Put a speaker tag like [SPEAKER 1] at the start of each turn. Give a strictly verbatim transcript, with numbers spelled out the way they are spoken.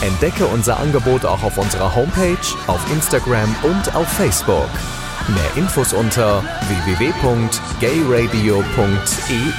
[SPEAKER 1] Entdecke unser Angebot auch auf unserer Homepage, auf Instagram und auf Facebook. Mehr Infos unter w w w punkt gayradio punkt e u.